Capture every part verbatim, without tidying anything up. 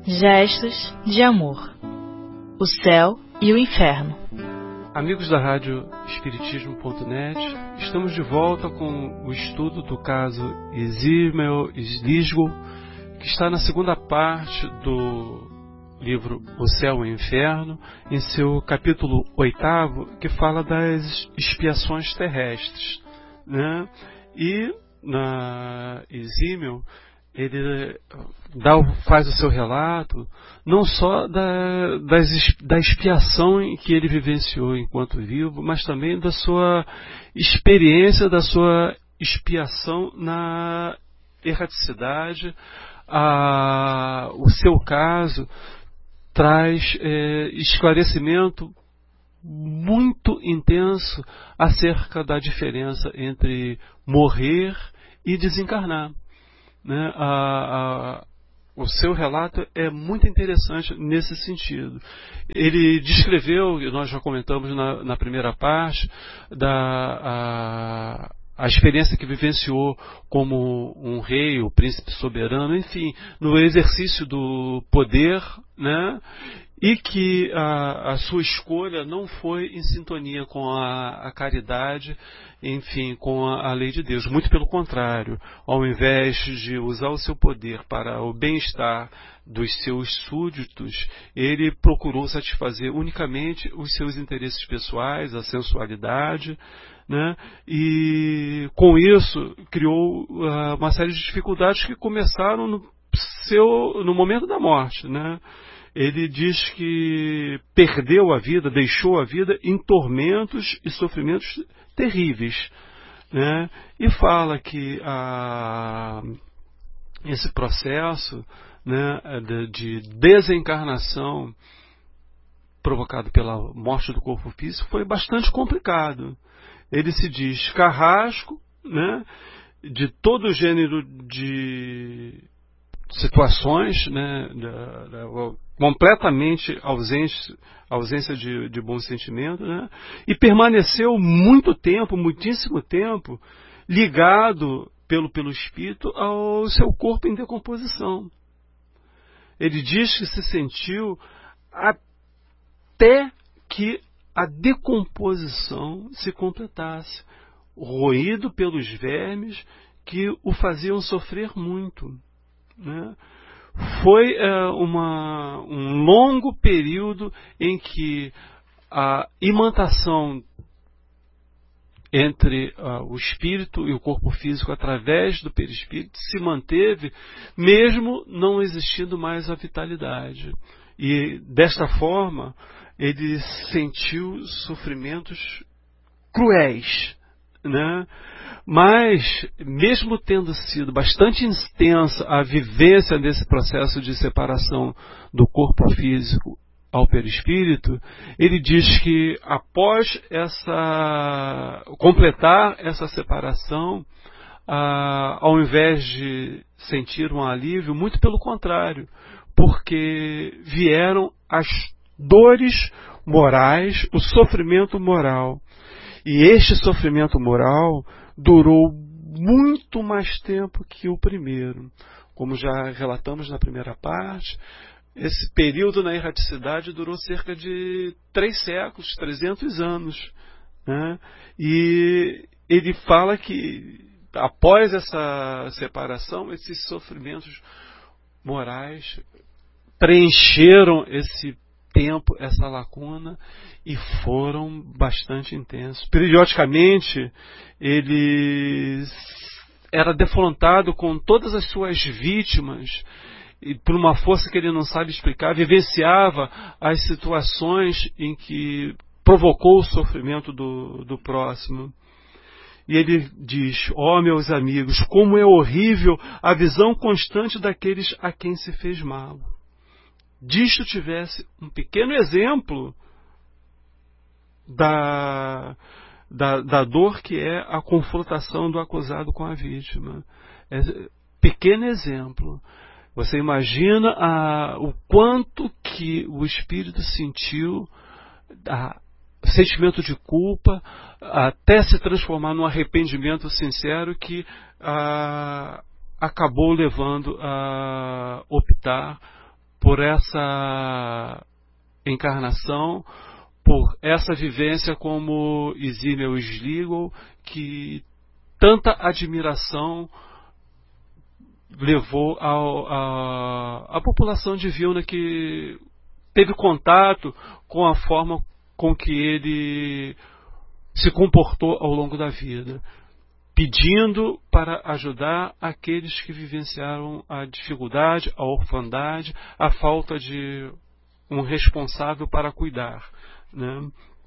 Gestos de amor. O céu e o inferno. Amigos da Rádio Espiritismo ponto net, estamos de volta com o estudo do caso Exímio Sligo, que está na segunda parte do livro O Céu e o Inferno, em seu capítulo oitavo, que fala das expiações terrestres, né? E na Exímio ele dá, faz o seu relato não só da, das, da expiação em que ele vivenciou enquanto vivo, mas também da sua experiência, da sua expiação na erraticidade. A, o seu caso traz é, esclarecimento muito intenso acerca da diferença entre morrer e desencarnar. Né? A, a, o seu relato é muito interessante nesse sentido. Ele descreveu, e nós já comentamos na, na primeira parte, da, a, a experiência que vivenciou como um rei, o príncipe soberano, enfim, no exercício do poder, né? E que a, a sua escolha não foi em sintonia com a, a caridade, enfim, com a, a lei de Deus. Muito pelo contrário, ao invés de usar o seu poder para o bem-estar dos seus súditos, ele procurou satisfazer unicamente os seus interesses pessoais, a sensualidade, né? E com isso criou uh, uma série de dificuldades que começaram no, seu, no momento da morte, né? Ele diz que perdeu a vida, deixou a vida em tormentos e sofrimentos terríveis, né? E fala que a, esse processo, né, de, de desencarnação provocado pela morte do corpo físico foi bastante complicado. Ele se diz carrasco, né, de todo gênero de situações, né, da, da, completamente ausente, ausência de, de bom sentimento, né, e permaneceu muito tempo, muitíssimo tempo, ligado pelo, pelo espírito ao seu corpo em decomposição. Ele diz que se sentiu até que a decomposição se completasse, roído pelos vermes que o faziam sofrer muito. Né? Foi é, uma, um longo período em que a imantação entre uh, o espírito e o corpo físico através do perispírito se manteve, mesmo não existindo mais a vitalidade. E desta forma ele sentiu sofrimentos cruéis, né? Mas, mesmo tendo sido bastante intensa a vivência desse processo de separação do corpo físico ao perispírito, ele diz que após essa, completar essa separação, ah, ao invés de sentir um alívio, muito pelo contrário, porque vieram as dores morais, o sofrimento moral. E este sofrimento moral durou muito mais tempo que o primeiro. Como já relatamos na primeira parte, esse período na erraticidade durou cerca de três séculos, trezentos anos. Né? E ele fala que após essa separação, esses sofrimentos morais preencheram esse tempo, essa lacuna, e foram bastante intensos. Periodicamente, ele era defrontado com todas as suas vítimas, e por uma força que ele não sabe explicar, vivenciava as situações em que provocou o sofrimento do, do próximo. E ele diz: ó, meus amigos, como é horrível a visão constante daqueles a quem se fez mal. Disto tivesse um pequeno exemplo da, da, da dor que é a confrontação do acusado com a vítima. É, pequeno exemplo. Você imagina a, o quanto que o espírito sentiu, a, sentimento de culpa, até se transformar num arrependimento sincero que a, acabou levando a optar por essa encarnação, por essa vivência como Exímio Sligo, que tanta admiração levou à população de Vilna, que teve contato com a forma com que ele se comportou ao longo da vida, pedindo para ajudar aqueles que vivenciaram a dificuldade, a orfandade, a falta de um responsável para cuidar, né?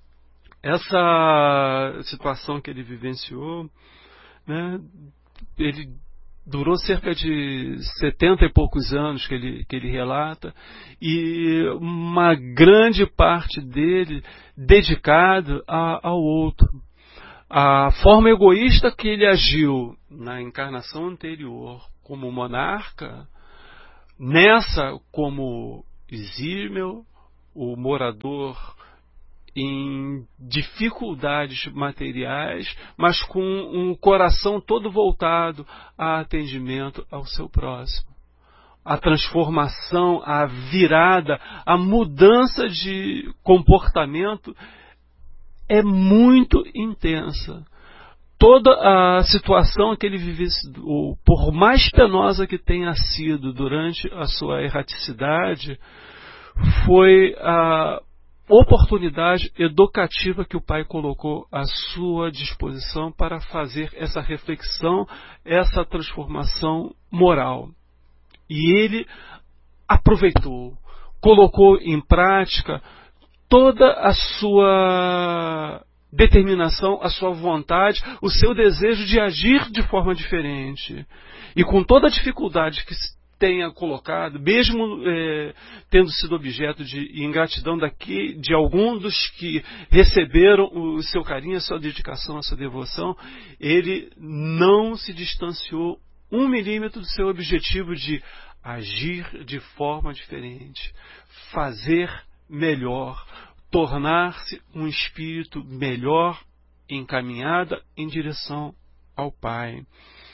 Essa situação que ele vivenciou, né, ele durou cerca de setenta e poucos anos, que ele, que ele relata, e uma grande parte dele dedicado a, ao outro. A forma egoísta que ele agiu na encarnação anterior como monarca, nessa como Exímio, o morador em dificuldades materiais, mas com um coração todo voltado a atendimento ao seu próximo. A transformação, a virada, a mudança de comportamento é muito intensa. Toda a situação que ele vivenciou, por mais penosa que tenha sido durante a sua erraticidade, foi a oportunidade educativa que o pai colocou à sua disposição para fazer essa reflexão, essa transformação moral. E ele aproveitou, colocou em prática toda a sua determinação, a sua vontade, o seu desejo de agir de forma diferente. E com toda a dificuldade que tenha colocado, mesmo é, tendo sido objeto de ingratidão daqui, de algum dos que receberam o seu carinho, a sua dedicação, a sua devoção, ele não se distanciou um milímetro do seu objetivo de agir de forma diferente, fazer melhor, tornar-se um espírito melhor, encaminhada em direção ao Pai.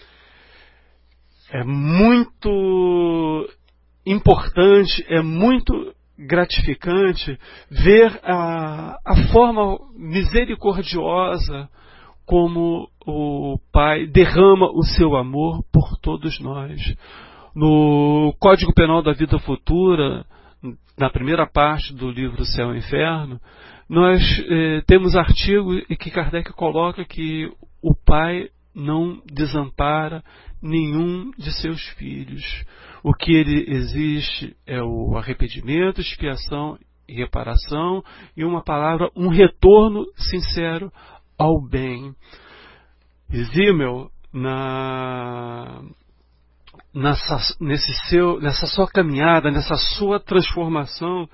É muito importante, é muito gratificante ver a, a forma misericordiosa como o Pai derrama o seu amor por todos nós. No Código Penal da Vida Futura, na primeira parte do livro Céu e Inferno, nós eh, temos artigo em que Kardec coloca que o Pai não desampara nenhum de seus filhos. O que ele exige é o arrependimento, expiação e reparação, e uma palavra, um retorno sincero ao bem. Exímio, na, nessa, nesse seu, nessa sua caminhada, nessa sua transformação,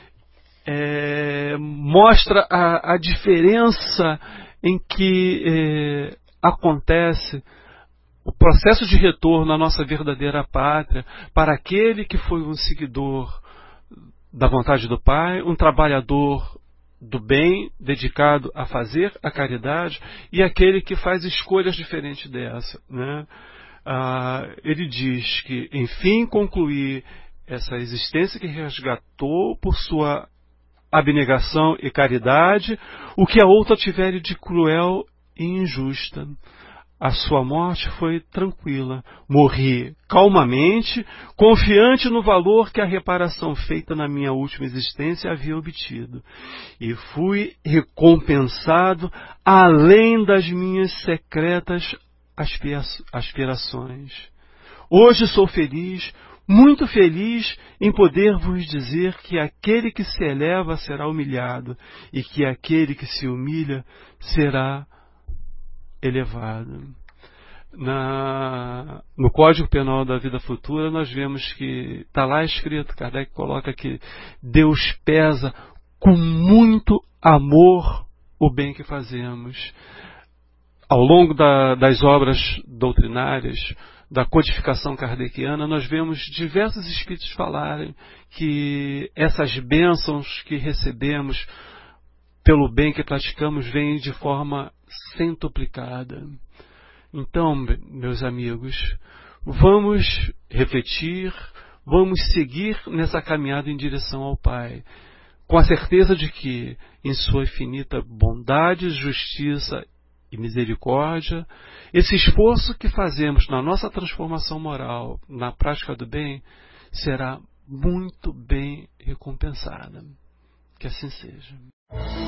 é, mostra a, a diferença em que é, acontece o processo de retorno à nossa verdadeira pátria para aquele que foi um seguidor da vontade do Pai, um trabalhador do bem, dedicado a fazer a caridade, e aquele que faz escolhas diferentes dessa, né? Ah, ele diz que, enfim, concluir essa existência que resgatou por sua abnegação e caridade o que a outra tivere de cruel e injusta. A sua morte foi tranquila. Morri calmamente, confiante no valor que a reparação feita na minha última existência havia obtido. E fui recompensado além das minhas secretas aspirações. Hoje sou feliz, muito feliz em poder vos dizer que aquele que se eleva será humilhado e que aquele que se humilha será elevado. Na, no Código Penal da Vida Futura nós vemos que está lá escrito, Kardec coloca que Deus pesa com muito amor o bem que fazemos. Ao longo da, das obras doutrinárias, da codificação kardeciana, nós vemos diversos espíritos falarem que essas bênçãos que recebemos pelo bem que praticamos vêm de forma centuplicada. Então, meus amigos, vamos refletir, vamos seguir nessa caminhada em direção ao Pai, com a certeza de que, em sua infinita bondade, justiça e misericórdia, esse esforço que fazemos na nossa transformação moral, na prática do bem, será muito bem recompensada. Que assim seja.